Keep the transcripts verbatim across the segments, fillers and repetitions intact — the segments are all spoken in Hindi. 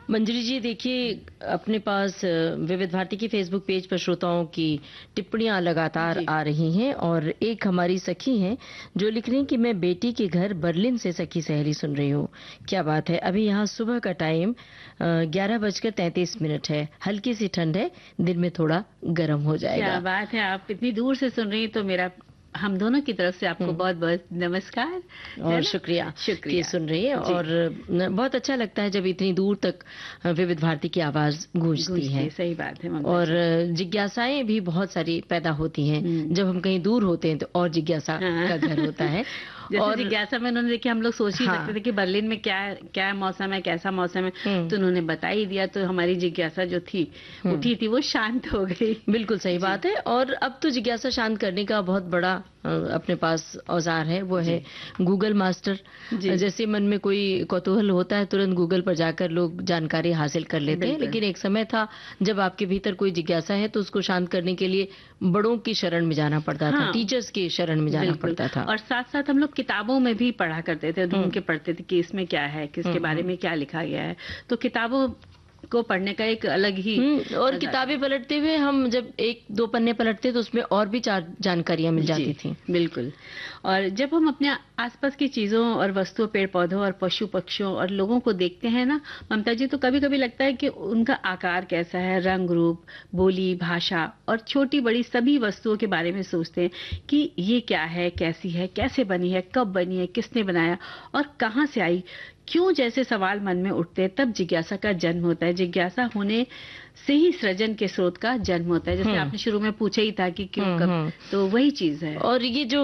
मंजरी जी, देखिए अपने पास अ, विविध भारती की फेसबुक पेज पर श्रोताओं की टिप्पणियां लगातार जी। आ रही हैं और एक हमारी सखी हैं जो लिख रही हैं कि मैं बेटी के घर बर्लिन से सखी सहेली सुन रही हूँ। क्या बात है। अभी यहाँ सुबह का टाइम ग्यारह बजकर तैंतीस मिनट है। हल्की सी ठंड है, दिन में थोड़ा गर्म हो क्या जाएगा। बात है, आप इतनी दूर से सुन रही हैं, तो मेरा हम दोनों की तरफ से आपको हम्म। बहुत बहुत नमस्कार है और ना। शुक्रिया कि शुक्रिया सुन रही है। जी। और न, बहुत अच्छा लगता है जब इतनी दूर तक अ, विविध भारती की आवाज गूंजती गूंजती है। है, सही बात है ममता और जी। अ, जिज्ञासाएं भी बहुत सारी पैदा होती हैं। हम्म। जब हम कहीं दूर होते हैं तो और जिज्ञासा हाँ। का घर होता है। जैसे और जिज्ञासा में उन्होंने देखिए, हम लोग सोच ही सकते हाँ। थे कि बर्लिन में क्या क्या मौसम है, कैसा मौसम है, हम्म। तो उन्होंने बता ही दिया, तो हमारी जिज्ञासा जो थी हम्म। उठी थी वो शांत हो गई। बिल्कुल सही जी। बात है। और अब तो जिज्ञासा शांत करने का बहुत बड़ा अ, अपने पास औजार है, वो है गूगल मास्टर। जी। जैसे मन में कोई कौतूहल होता है, तुरंत गूगल पर जाकर लोग जानकारी हासिल कर लेते हैं। बिल्कुल। लेकिन एक समय था जब आपके भीतर कोई जिज्ञासा है तो उसको शांत करने के लिए बड़ों की शरण में जाना पड़ता था, हाँ, टीचर्स की शरण में जाना बिल्कुल। पड़ता था। और साथ साथ हम लोग किताबों में भी पढ़ा करते थे, ढूंढ हम्म। के पढ़ते थे कि इसमें क्या है, किसके हम्म। बारे हम्म। में क्या लिखा गया है। तो किताबों को पढ़ने का एक अलग ही हम्म। और मजा था। किताबें पलटते हुए हम जब एक दो पन्ने पलटते तो उसमें और भी चार जानकारियां मिल जी, जाती थी। बिल्कुल। और जब हम अपने आसपास की चीजों और वस्तुओं, पेड़ पौधों और पशु पक्षियों और लोगों को देखते हैं ना ममता जी, तो कभी कभी लगता है कि उनका आकार कैसा है, रंग रूप, बोली, भाषा और छोटी बड़ी सभी वस्तुओं के बारे में सोचते हैं कि ये क्या है, कैसी है, कैसे बनी है, कब बनी है, किसने बनाया और कहाँ से आई, क्यों, जैसे सवाल मन में उठते हैं। तब जिज्ञासा का जन्म होता है। जिज्ञासा होने से ही सृजन के स्रोत का जन्म होता है। जैसे हम्म। आपने शुरू में पूछा ही था कि क्यों, हम्म। कब, हम्म। तो वही चीज है। और ये जो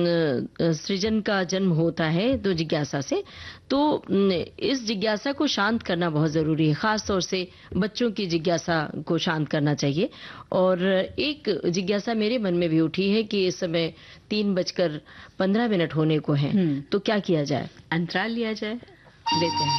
न, सृजन का जन्म होता है तो जिज्ञासा से, तो न, इस जिज्ञासा को शांत करना बहुत जरूरी है। खास तौर से बच्चों की जिज्ञासा को शांत करना चाहिए। और एक जिज्ञासा मेरे मन में भी उठी है कि इस समय तीन बजकर पंद्रह मिनट होने को हैं, हम्म। तो क्या किया जाए। अंतराल लिया जाए, लेते हैं।